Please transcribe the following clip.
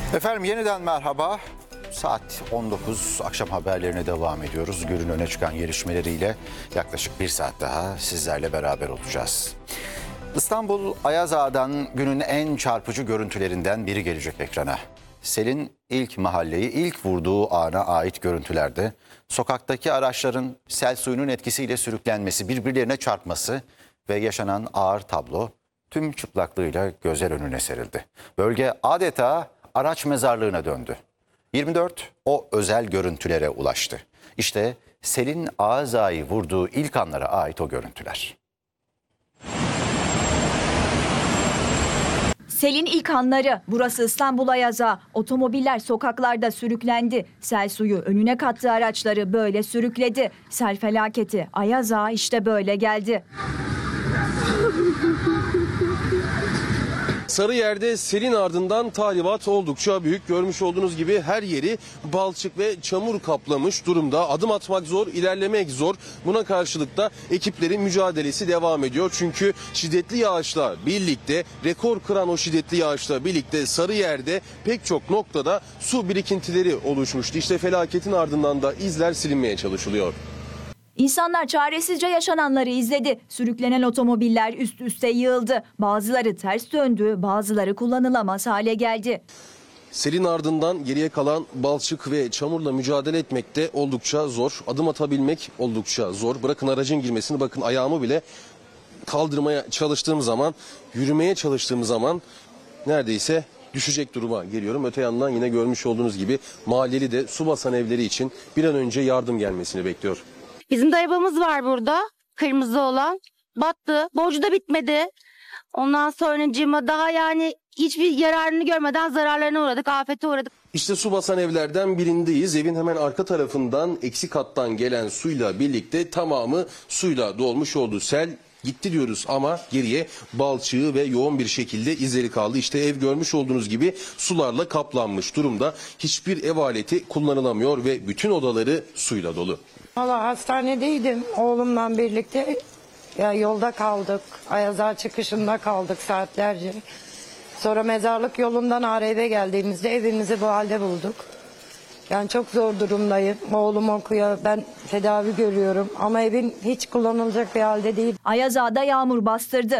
Efendim yeniden merhaba. Saat 19 akşam haberlerine devam ediyoruz. Günün öne çıkan gelişmeleriyle yaklaşık bir saat daha sizlerle beraber olacağız. İstanbul Ayaz Ağa'dan günün en çarpıcı görüntülerinden biri gelecek ekrana. Selin ilk mahalleyi ilk vurduğu ana ait görüntülerde sokaktaki araçların sel suyunun etkisiyle sürüklenmesi, birbirlerine çarpması ve yaşanan ağır tablo tüm çıplaklığıyla gözler önüne serildi. Bölge adeta araç mezarlığına döndü. 24 o özel görüntülere ulaştı. İşte selin Ayaz Ağa'yı vurduğu ilk anlara ait o görüntüler. Selin ilk anları. Burası İstanbul Ayaz Ağa. Otomobiller sokaklarda sürüklendi. Sel suyu önüne kattığı araçları böyle sürükledi. Sel felaketi Ayaz Ağa işte böyle geldi. Sarıyer'de selin ardından tahribat oldukça büyük. Görmüş olduğunuz gibi her yeri balçık ve çamur kaplamış durumda. Adım atmak zor, ilerlemek zor. Buna karşılık da ekiplerin mücadelesi devam ediyor. Çünkü şiddetli yağışla birlikte, rekor kıran o şiddetli yağışla birlikte Sarıyer'de pek çok noktada su birikintileri oluşmuştu. İşte felaketin ardından da izler silinmeye çalışılıyor. İnsanlar çaresizce yaşananları izledi. Sürüklenen otomobiller üst üste yığıldı. Bazıları ters döndü, bazıları kullanılamaz hale geldi. Selin ardından geriye kalan balçık ve çamurla mücadele etmek de oldukça zor. Adım atabilmek oldukça zor. Bırakın aracın girmesini, bakın ayağımı bile kaldırmaya çalıştığım zaman, yürümeye çalıştığım zaman neredeyse düşecek duruma geliyorum. Öte yandan yine görmüş olduğunuz gibi mahalleli de su basan evleri için bir an önce yardım gelmesini bekliyor. Bizim de arabamız var burada. Kırmızı olan. Battı. Borcu da bitmedi. Ondan sonracığıma daha yani hiçbir yararını görmeden zararlarına uğradık. Afete uğradık. İşte su basan evlerden birindeyiz. Evin hemen arka tarafından eksi kattan gelen suyla birlikte tamamı suyla dolmuş oldu. Sel gitti diyoruz ama geriye balçığı ve yoğun bir şekilde izleri kaldı. İşte ev görmüş olduğunuz gibi sularla kaplanmış durumda. Hiçbir ev aleti kullanılamıyor ve bütün odaları suyla dolu. Valla hastanedeydim oğlumla birlikte. Ya yolda kaldık. Ayaz Ağa çıkışında kaldık saatlerce. Sonra mezarlık yolundan eve geldiğimizde evimizi bu halde bulduk. Yani çok zor durumdayım. Oğlum okuyor, ben tedavi görüyorum ama evin hiç kullanılacak bir halde değil. Ayaz Ağa'da yağmur bastırdı.